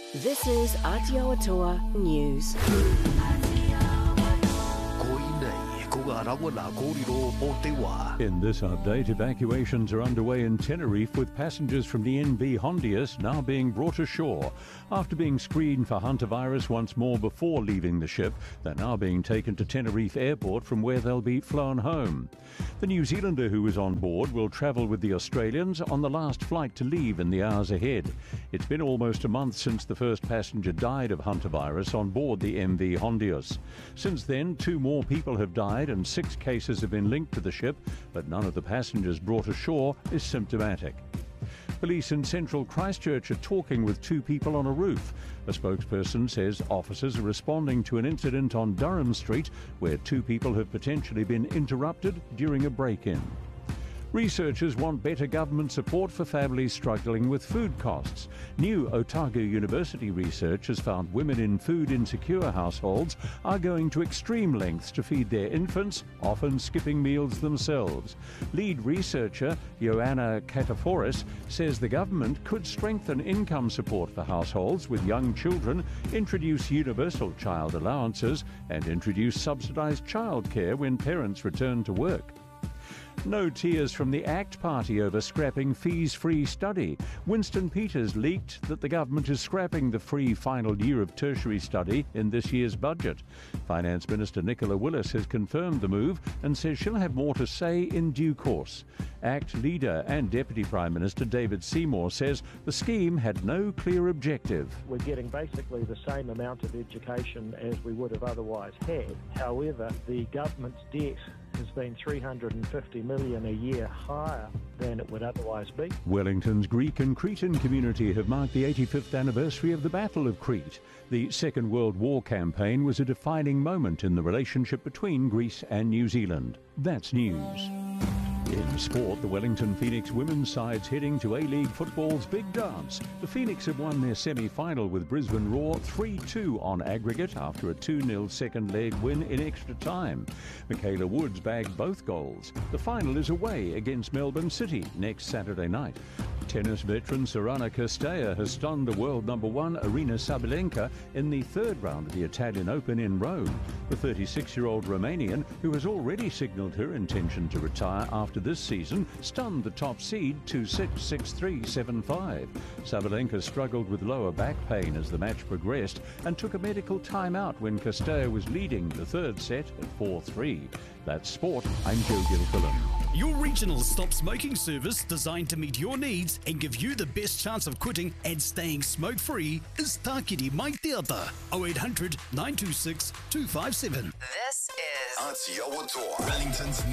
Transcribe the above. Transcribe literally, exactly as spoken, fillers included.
This is Aotearoa News. In this update, evacuations are underway in Tenerife with passengers from the M V Hondius now being brought ashore. After being screened for hantavirus once more before leaving the ship, they're now being taken to Tenerife Airport from where they'll be flown home. The New Zealander who is on board will travel with the Australians on the last flight to leave in the hours ahead. It's been almost a month since the first passenger died of hantavirus on board the M V Hondius. Since then, two more people have died and six cases have been linked to the ship, but none of the passengers brought ashore is symptomatic. Police in central Christchurch are talking with two people on a roof. A spokesperson says officers are responding to an incident on Durham Street where two people have potentially been interrupted during a break-in. Researchers want better government support for families struggling with food costs. New Otago University research has found women in food-insecure households are going to extreme lengths to feed their infants, often skipping meals themselves. Lead researcher Ioanna Kataforis says the government could strengthen income support for households with young children, introduce universal child allowances, and introduce subsidised childcare when parents return to work. No tears from the ACT Party over scrapping fees-free study. Winston Peters leaked that the government is scrapping the free final year of tertiary study in this year's budget. Finance Minister Nicola Willis has confirmed the move and says she'll have more to say in due course. ACT leader and Deputy Prime Minister David Seymour says the scheme had no clear objective. We're getting basically the same amount of education as we would have otherwise had. However, the government's debt has been three hundred fifty million dollars a year higher than it would otherwise be. Wellington's Greek and Cretan community have marked the eighty-fifth anniversary of the Battle of Crete. The Second World War campaign was a defining moment in the relationship between Greece and New Zealand. That's news. In sport, the Wellington Phoenix women's side's heading to A-League football's big dance. The Phoenix have won their semi-final with Brisbane Roar three two on aggregate after a two nil second leg win in extra time. Michaela Woods bagged both goals. The final is away against Melbourne City next Saturday night. Tennis veteran Sorana Cirstea has stunned the world number one Aryna Sabalenka in the third round of the Italian Open in Rome. The thirty-six-year-old Romanian, who has already signalled her intention to retire after this season, stunned the top seed two six, six three, seven five. Sabalenka struggled with lower back pain as the match progressed and took a medical timeout when Cirstea was leading the third set at four three. That's sport. I'm Joe Gilfillan. Your regional stop smoking service designed to meet your needs and give you the best chance of quitting and staying smoke-free is Tākiri Mai Te Ata, oh eight hundred, nine two six, two five seven. This is Aotearoa Wellington's